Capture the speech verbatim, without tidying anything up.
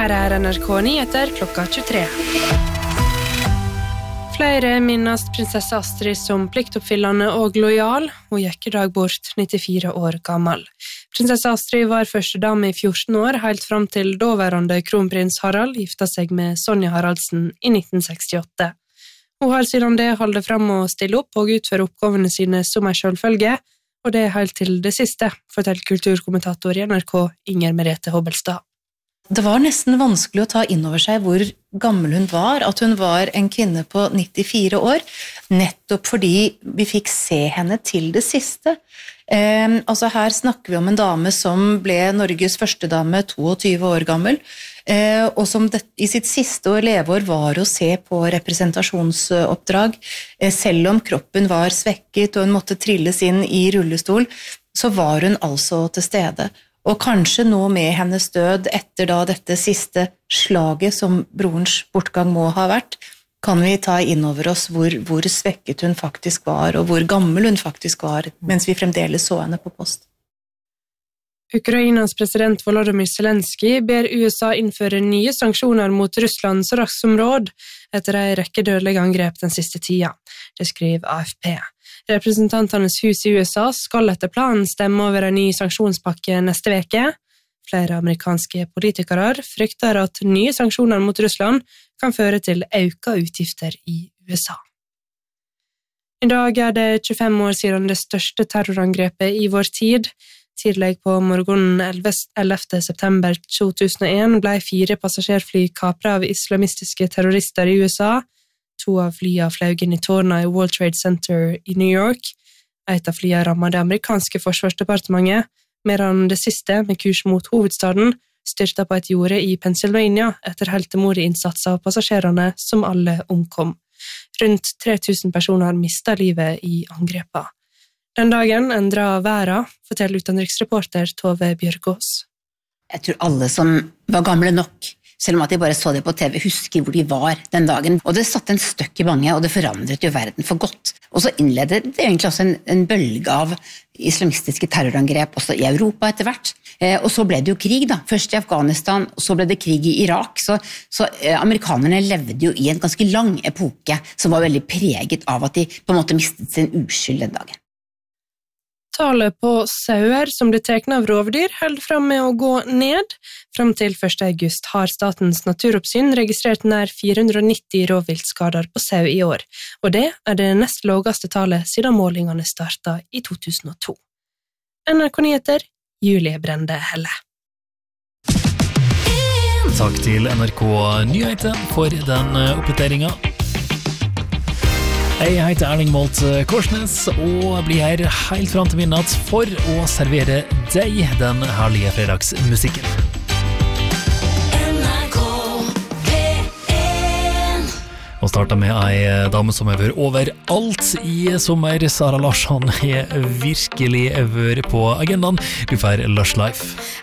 Her er N R K Nyheter klokka tjuetre. Flere minnes prinsesse Astrid som pliktoppfyllende og lojal. Hun gikk i dag bort, nittifire år gammel. Prinsesse Astrid var første dame i fjorten år, helt fram til daværende kronprins Harald gifta seg med Sonja Haraldsen i nitten sekstiåtte. Hun har siden det holdt frem å stille opp og utføre oppgavene sine som en selvfølge, og det er helt til det siste, forteller kulturkommentator i N R K Inger Merete Hobbelstad. Det var nesten vanskelig å ta inn over seg hvor gammel hun var, at hun var en kvinne på nittifire år, nettopp fordi vi fikk se henne til det siste. Eh, altså her snakker vi om en dame som ble Norges første dame, tjueto år gammel, eh, og som det, i sitt siste år leveår var å se på representasjonsoppdrag. Eh, selv om kroppen var svekket og hun måtte trilles inn i rullestol, så var hun altså til stede. Og kanskje nå med hennes død etter da dette siste slaget som brorens bortgang må ha vært, kan vi ta inn over oss hvor, hvor svekket hun faktisk var, og hvor gammel hun faktisk var, mens vi fremdeles så henne på post. Ukrainas president Volodymyr Zelensky ber U S A innføre nye sanksjoner mot Russland så raskt som råd etter en rekke dødelige angrep den siste tida. Det skriver A F P. Representantenes hus i U S A skal etter planen stemme over en ny sanksjonspakke neste veke. Flere amerikanske politikere frykter at nye sanksjoner mot Russland kan føre til økte utgifter i U S A. I dag er det tjuefem år siden det største terrorangrepet i vår tid. Tidlig på morgenen ellevte september to tusen og en ble fire passasjerfly kapret av islamistiske terrorister i U S A. To av flyene fløy inn i tårnet i World Trade Center i New York. Et av flyene rammet det amerikanske forsvarsdepartementet, medan det siste, med kurs mot hovedstaden, styrtet på et jorde i Pennsylvania etter heltemodig innsats av passasjerene som alle omkom. Rundt tre tusen personer mistet livet i angrepa. Den dagen endret verden, forteller utenriksreporter Tove Bjørgaas. Jeg tror alle som var gamle nok, selv om at de bare så det på T V, husker hvor de var den dagen. Og det satte en støkk i mange, og det forandret jo verden for godt. Og så innledet det egentlig også en, en bølge av islamistiske terrorangrep også i Europa etter hvert. Eh, og så ble det jo krig da, først i Afghanistan, og så ble det krig i Irak. Så, så eh, amerikanerne levde jo i en ganske lang epoke som var veldig preget av at de på en måte mistet sin uskyld den dagen. Tallet på sauer som ble teknet av rovdyr held frem med å gå ned. Frem til første august har Statens naturoppsyn registrert nær fire hundre og nitti rovviltskader på sau i år, og det er det nest laveste tallet siden målingene startet i to tusen og to. N R K Nyheter, Julie Brende Helle. Takk til N R K Nyheter for den oppdateringen. Jeg heter Erling Molt Korsnes og blir her helt frem til midnatt for å servere deg den herlige fredagsmusikken. N R K P en. Og starter med ei dame som har vært overalt i sommer. Sara Larsson har virkelig vært på agendaen. Du får Lush Life.